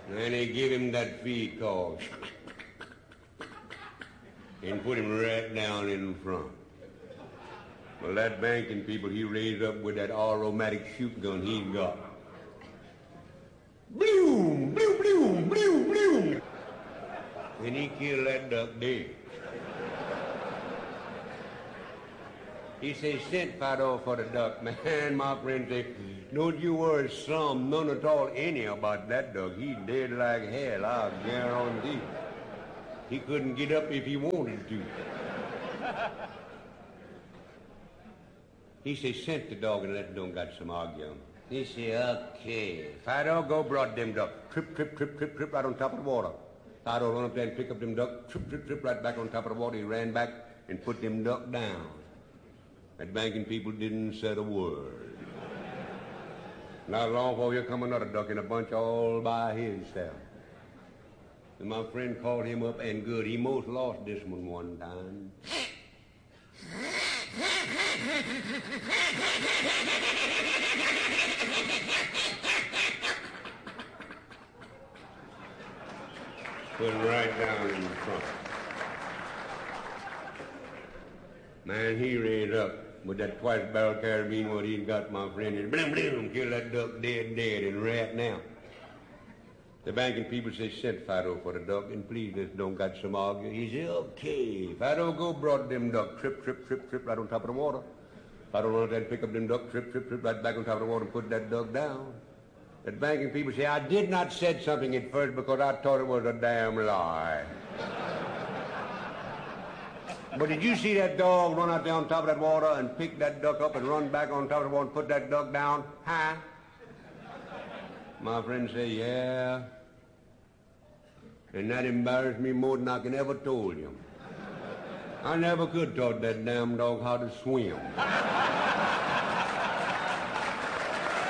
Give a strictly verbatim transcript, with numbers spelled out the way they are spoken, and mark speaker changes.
Speaker 1: And they give him that feed call. And put him right down in front. Well, that banking people he raised up with that automatic shoot gun he got. Bloom, bloom, bloom, bloom, bloom. And he killed that duck dead. He says, sent Fido for the duck. Man, my friend said, don't you worry some, none at all, any about that duck. He dead like hell, I guarantee. He couldn't get up if he wanted to. He said, sent the dog and let them got some argument. He said, okay. Fido, go brought them duck. Trip, trip, trip, trip, trip, right on top of the water. Fido run up there and pick up them duck. Trip, trip, trip, right back on top of the water. He ran back and put them duck down. That banking people didn't say a word. Not long before here come another duck in a bunch all by himself. And my friend called him up, and good, he most lost this one one time. Put him right down in the front. Man, he raised up with that twice-barrel carabine what he'd got, my friend, and blim, blim, killed that duck dead, dead, and rat now. The banking people say, sent Fido for the duck, and please, let's don't got some argue. He said, okay. Fido go brought them duck, trip, trip, trip, trip, right on top of the water. Fido run out there and pick up them duck, trip, trip, trip, right back on top of the water and put that duck down. That banking people say, I did not said something at first because I thought it was a damn lie. But did you see that dog run out there on top of that water and pick that duck up and run back on top of the water and put that duck down? Huh? My friend say, yeah. And that embarrassed me more than I can ever told you. I never could taught that damn dog how to swim.